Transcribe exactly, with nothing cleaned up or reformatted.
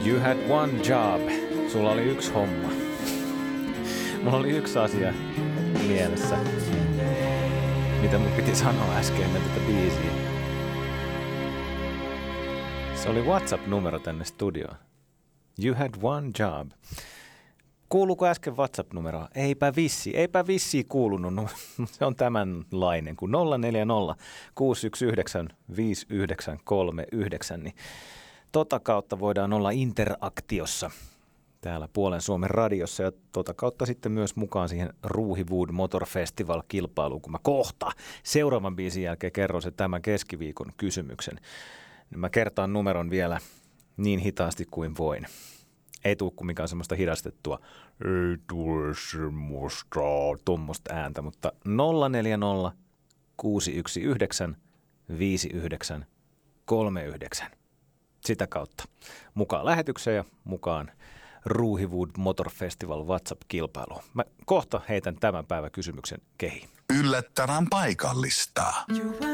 You had one job. Sulla oli yksi homma. Mulla oli yksi asia mielessä, mitä mun piti sanoa äsken ennen tätä biisiä. Se oli WhatsApp-numero tänne studioon. You had one job. Kuuluuko äsken WhatsApp-numeroa? Eipä vissi, eipä vissi kuulunut. Se on tämänlainen kuin nolla neljä nolla kuusi yksi yhdeksän viisi yhdeksän kolme yhdeksän. Niin tota kautta voidaan olla interaktiossa täällä Puolen Suomen radiossa ja tota kautta sitten myös mukaan siihen Ruuhiwood Motor Festival-kilpailuun, kun mä kohta seuraavan biisin jälkeen kerron sen tämän keskiviikon kysymyksen. Niin mä kertaan numeron vielä niin hitaasti kuin voin. Ei tule kumminkaan semmoista hidastettua, ei tule semmoista tuommoista ääntä, mutta nolla neljä nolla kuusi yksi yhdeksän viisi yhdeksän kolme yhdeksän. Sitä kautta mukaan lähetykseen ja mukaan Ruuhiwood Motor Festival WhatsApp-kilpailuun. Mä kohta heitän tämän päivän kysymyksen kehiin. Yllättävän paikallista.